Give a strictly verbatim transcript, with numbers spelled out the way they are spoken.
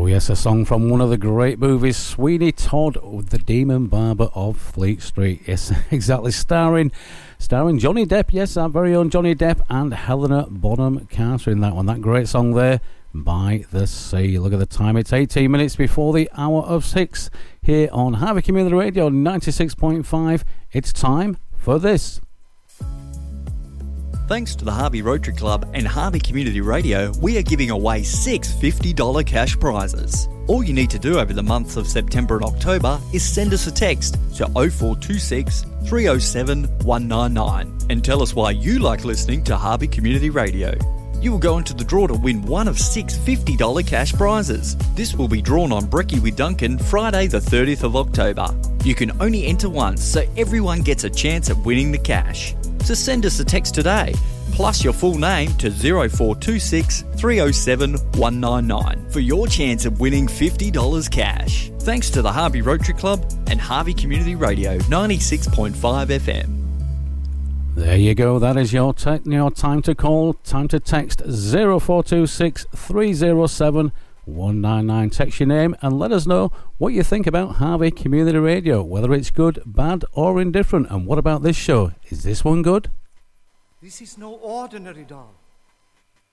yes, a song from one of the great movies, Sweeney Todd, the Demon Barber of Fleet Street. Yes, exactly. Starring, starring Johnny Depp. Yes, our very own Johnny Depp and Helena Bonham Carter in that one. That great song there, By the Sea. Look at the time. It's eighteen minutes before the hour of six here on Harvey Community Radio ninety-six point five. It's time for this. Thanks to the Harvey Rotary Club and Harvey Community Radio, we are giving away six fifty dollars cash prizes. All you need to do over the months of September and October is send us a text to oh four two six, three oh seven, one nine nine and tell us why you like listening to Harvey Community Radio. You will go into the draw to win one of six fifty dollars cash prizes. This will be drawn on Brekkie with Duncan Friday the thirtieth of October. You can only enter once, so everyone gets a chance at winning the cash. So send us a text today, plus your full name to oh four two six, three oh seven, one nine nine for your chance of winning fifty dollars cash. Thanks to the Harvey Rotary Club and Harvey Community Radio ninety-six point five F M. There you go. That is your, te- your time to call, time to text oh four two six, three oh seven, one nine nine. Text your name and let us know what you think about Harvey Community Radio, whether it's good, bad or indifferent. And what about this show? Is this one good? This is no ordinary doll.